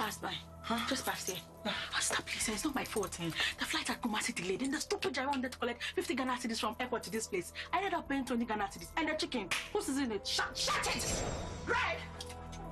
passed by. Huh? Just passed here. Stop, please. It's not my fault. The flight at Kumasi delayed. And the stupid driver wanted to collect 50 Ghana cedis from airport to this place. I ended up paying 20 Ghana cedis. And the chicken. Who's in it? Shut it! Right!